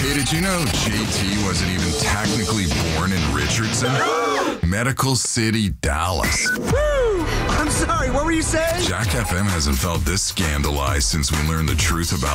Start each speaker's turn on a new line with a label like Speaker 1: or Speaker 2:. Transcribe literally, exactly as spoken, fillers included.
Speaker 1: Hey, did you know J T wasn't even technically born in Richardson? Medical City, Dallas.
Speaker 2: Woo! I'm sorry, what were you saying?
Speaker 1: Jack F M hasn't felt this scandalized since we learned the truth about